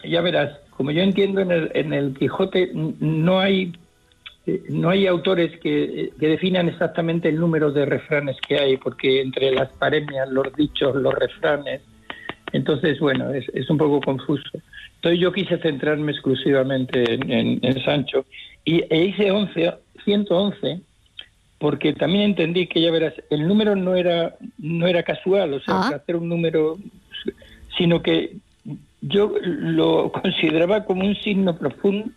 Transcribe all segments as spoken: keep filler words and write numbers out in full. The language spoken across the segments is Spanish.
ya verás, como yo entiendo en el, en el Quijote no hay no hay autores que, que definan exactamente el número de refranes que hay, porque entre las paremias, los dichos, los refranes, entonces, bueno, es, es un poco confuso. Entonces yo quise centrarme exclusivamente en, en, en Sancho y e hice once, ciento once, porque también entendí que, ya verás, el número no era no era casual, o sea, Ah. para hacer un número, sino que yo lo consideraba como un signo profundo,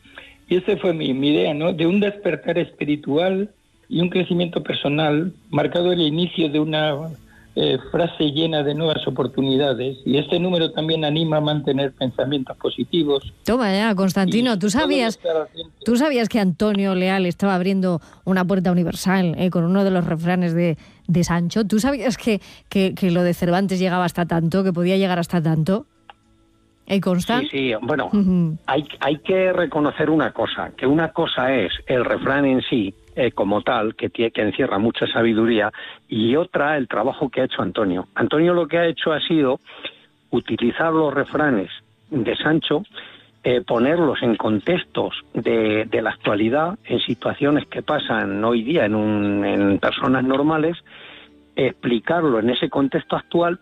y esa fue mi, mi idea, ¿no? De un despertar espiritual y un crecimiento personal, marcado el inicio de una eh, frase llena de nuevas oportunidades. Y este número también anima a mantener pensamientos positivos. Toma ya, Constantino, ¿tú sabías, tú sabías que Antonio Leal estaba abriendo una puerta universal eh, con uno de los refranes de, de Sancho? ¿Tú sabías que, que, que lo de Cervantes llegaba hasta tanto, que podía llegar hasta tanto? ¿Eh, Consta? Sí, sí, bueno, Uh-huh. hay, hay que reconocer una cosa, que una cosa es el refrán en sí, eh, como tal, que, tiene, que encierra mucha sabiduría, y otra, el trabajo que ha hecho Antonio. Antonio lo que ha hecho ha sido utilizar los refranes de Sancho, eh, ponerlos en contextos de, de la actualidad, en situaciones que pasan hoy día en, un, en personas normales, explicarlo en ese contexto actual.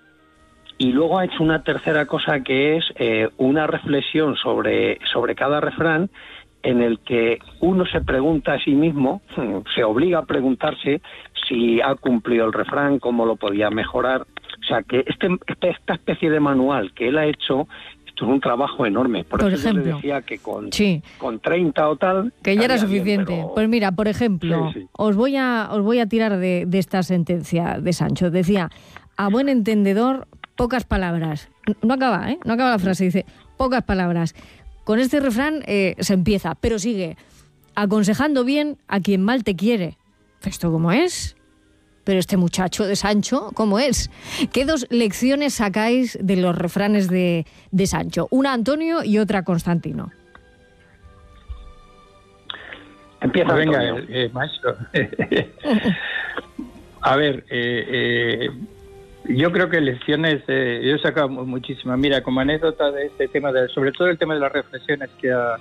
Y luego ha hecho una tercera cosa, que es eh, una reflexión sobre, sobre cada refrán, en el que uno se pregunta a sí mismo, se obliga a preguntarse si ha cumplido el refrán, cómo lo podía mejorar. O sea, que este, este esta especie de manual que él ha hecho, esto es un trabajo enorme. Por, Por eso ejemplo, yo le decía que con, sí. con treinta o tal... Que ya era estaría suficiente. bien, pero... Pues mira, por ejemplo, Sí, sí. os voy a os voy a tirar de, de esta sentencia de Sancho. Decía, a buen entendedor, pocas palabras. No acaba, ¿eh? No acaba la frase, dice, pocas palabras. Con este refrán eh, se empieza, pero sigue, aconsejando bien a quien mal te quiere. ¿Esto cómo es? Pero este muchacho de Sancho, ¿cómo es? ¿Qué dos lecciones sacáis de los refranes de, de Sancho? Una Antonio y otra Constantino. Empieza, Venga, Antonio. eh, maestro. A ver, eh, eh, yo creo que lecciones, eh, yo he sacado muchísimas. Mira, como anécdota de este tema, de, sobre todo el tema de las reflexiones que ha,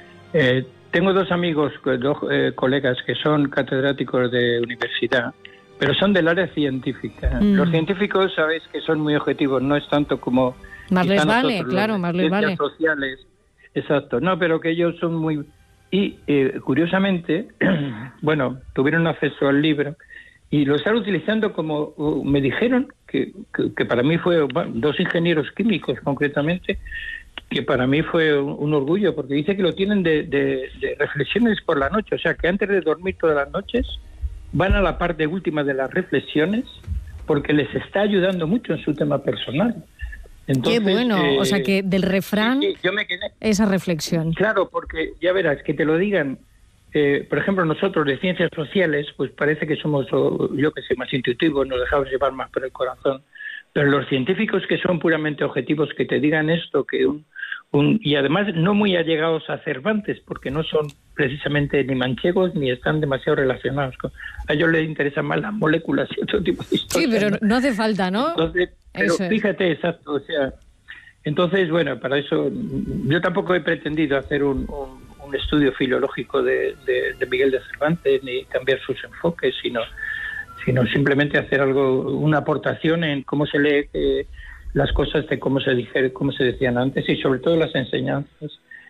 eh, tengo dos amigos, dos eh, colegas que son catedráticos de universidad, pero son del área científica. Mm. Los científicos, sabéis que son muy objetivos, no es tanto como... Más les vale, nosotros, claro, los más les vale. ciencias sociales, exacto, no, pero que ellos son muy... Y eh, curiosamente, bueno, tuvieron acceso al libro y lo están utilizando como, uh, me dijeron, que, que, que para mí fue, bueno, dos ingenieros químicos concretamente, que para mí fue un, un orgullo, porque dice que lo tienen de, de, de reflexiones por la noche, o sea, que antes de dormir todas las noches van a la parte última de las reflexiones porque les está ayudando mucho en su tema personal. Entonces, qué bueno, eh, o sea que del refrán, sí, sí, yo me quedé, esa reflexión. claro, porque ya verás, que te lo digan, eh, por ejemplo, nosotros de ciencias sociales, pues parece que somos, o, yo que sé, más intuitivos, nos dejamos llevar más por el corazón, pero los científicos que son puramente objetivos, que te digan esto, que un, un y además no muy allegados a Cervantes, porque no son precisamente ni manchegos ni están demasiado relacionados con... A ellos les interesan más las moléculas y otro tipo de historias. Sí, pero ¿no? no hace falta, ¿no? Entonces, pero Eso es. fíjate, exacto, o sea, entonces, bueno, para eso yo tampoco he pretendido hacer un, un, un estudio filológico de, de, de Miguel de Cervantes ni cambiar sus enfoques, sino, sino simplemente hacer algo, una aportación en cómo se lee eh, las cosas, de cómo se dije, cómo se decían antes y sobre todo las enseñanzas.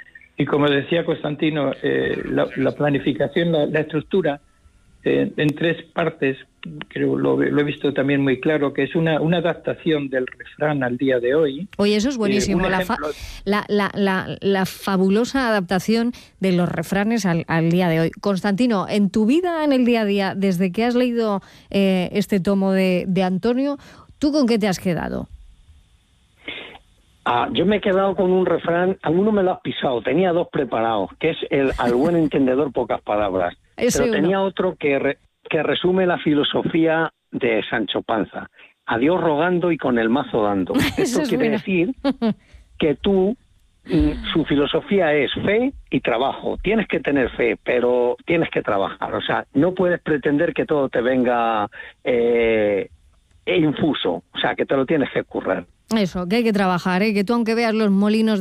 Y como decía Constantino, eh, la, la planificación, la, la estructura eh, en tres partes, creo lo, lo he visto también muy claro, que es una, una adaptación del refrán al día de hoy. Oye, eso es buenísimo, Eh, la, fa- la, la, la, la fabulosa adaptación de los refranes al, al día de hoy. Constantino, en tu vida, en el día a día, desde que has leído eh, este tomo de, de Antonio, ¿tú con qué te has quedado? Ah, yo me he quedado con un refrán, alguno me lo has pisado, tenía dos preparados, que es el al buen entendedor pocas palabras. Ese Pero uno. tenía otro que, re, que resume la filosofía de Sancho Panza. A Dios rogando y con el mazo dando. Eso Esto es quiere buena. decir que tú, mm, su filosofía es fe y trabajo. Tienes que tener fe, pero tienes que trabajar. O sea, no puedes pretender que todo te venga eh, infuso. O sea, que te lo tienes que currar. Eso, que hay que trabajar, ¿eh? Que tú aunque veas los molinos